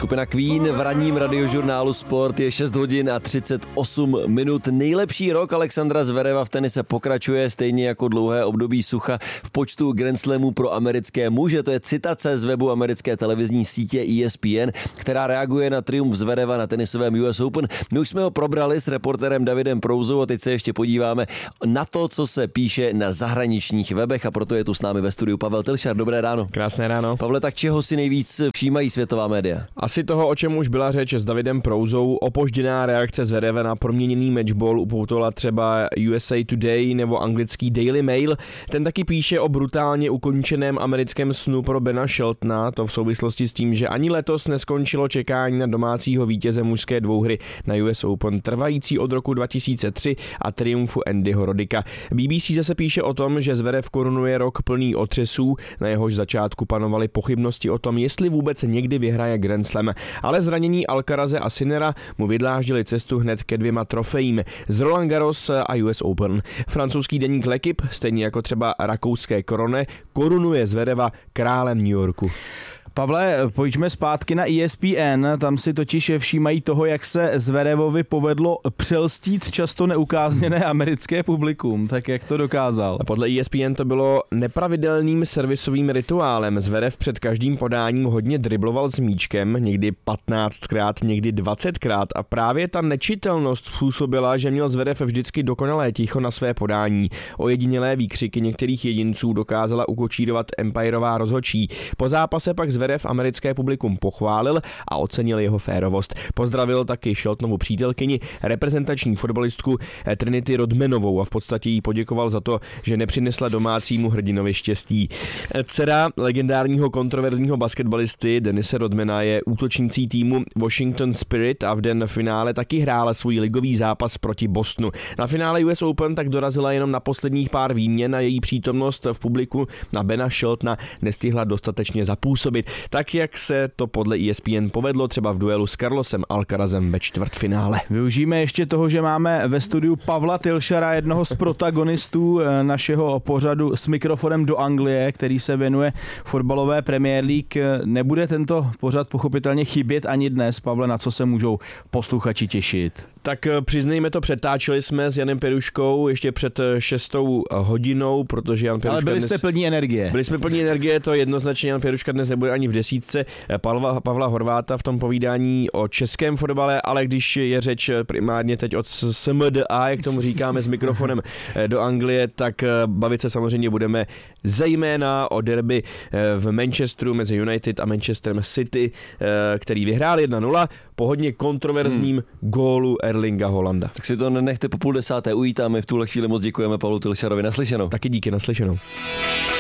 Skupina Queen v ranním radiožurnálu Sport je 6 hodin a 38 minut. Nejlepší rok Alexandra Zvereva v tenise pokračuje, stejně jako dlouhé období sucha v počtu Grand Slamů pro americké muže. To je citace z webu americké televizní sítě ESPN, která reaguje na triumf Zvereva na tenisovém US Open. My už jsme ho probrali s reportérem Davidem Prouzou a teď se ještě podíváme na to, co se píše na zahraničních webech, a proto je tu s námi ve studiu Pavel Tilšar. Dobré ráno. Krásné ráno. Pavle, tak čeho si nejvíc všímají světová média? Asi toho, o čem už byla řeč s Davidem Prouzou. Opožděná reakce Zvereva na proměněný matchball upoutala třeba USA Today nebo anglický Daily Mail. Ten taky píše o brutálně ukončeném americkém snu pro Bena Sheltona, to v souvislosti s tím, že ani letos neskončilo čekání na domácího vítěze mužské dvouhry na US Open, trvající od roku 2003 a triumfu Andyho Rodicka. BBC zase píše o tom, že Zverev korunuje rok plný otřesů, na jehož začátku panovaly pochybnosti o tom, jestli vůbec někdy vyhraje Grand Slam. Ale zranění Alcaraze a Sinnera mu vydláždili cestu hned ke 2 trofejím z Roland Garros a US Open. Francouzský deník L'Équipe, stejně jako třeba rakouské Korone, korunuje Zvereva králem New Yorku. Pavle, pojďme zpátky na ESPN, tam si totiž všímají toho, jak se Zverevovi povedlo přelstít často neukázněné americké publikum, tak jak to dokázal. A podle ESPN to bylo nepravidelným servisovým rituálem. Zverev před každým podáním hodně dribloval s míčkem, někdy 15krát, někdy 20krát, a právě ta nečitelnost způsobila, že měl Zverev vždycky dokonalé ticho na své podání. Ojedinělé výkřiky některých jedinců dokázala ukočírovat empirová rozhodčí. Po zápase pak Zverev americké publikum pochválil a ocenil jeho férovost. Pozdravil taky Sheltonovu přítelkyni, reprezentační fotbalistku Trinity Rodmanovou, a v podstatě jí poděkoval za to, že nepřinesla domácímu hrdinovi štěstí. Dcera legendárního kontroverzního basketbalisty Denise Rodmana je útočnící týmu Washington Spirit a v den finále taky hrála svůj ligový zápas proti Bostonu. Na finále US Open tak dorazila jenom na posledních pár výměn a její přítomnost v publiku na Bena Sheltona nestihla dostatečně zapůsobit. Tak, jak se to podle ESPN povedlo třeba v duelu s Carlosem Alcarazem ve čtvrtfinále. Využijeme ještě toho, že máme ve studiu Pavla Tilšara, jednoho z protagonistů našeho pořadu S mikrofonem do Anglie, který se věnuje fotbalové Premier League. Nebude tento pořad pochopitelně chybět ani dnes. Pavle, na co se můžou posluchači těšit? Tak přiznejme to, přetáčeli jsme s Janem Peruškou ještě před 6 hodinou, protože Jan Peruška ale byli jste plní energie. Byli jsme plní energie, to jednoznačně. Jan Peruška dnes nebude ani v desítce Pavla Horváta v tom povídání o českém fotbale, ale když je řeč primárně teď od SMDA, jak tomu říkáme, s mikrofonem do Anglie, tak bavit se samozřejmě budeme zejména o derby v Manchesteru mezi United a Manchesterem City, který vyhrál 1-0 po hodně kontroverzním gólu Erlinga Holanda. Tak si to nenechte po 9:30 ujít a my v tuhle chvíli moc děkujeme Pavlu Tilšarovi. Naslyšenou. Taky díky, naslyšenou.